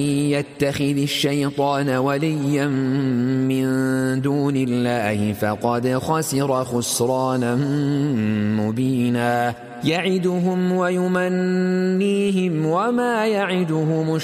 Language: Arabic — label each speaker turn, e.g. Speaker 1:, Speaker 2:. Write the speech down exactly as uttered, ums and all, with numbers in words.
Speaker 1: يتخذ الشيطان وليا من دون الله فقد خسر خسرانا مبينا يعدهم ويمنيهم وما يعدهم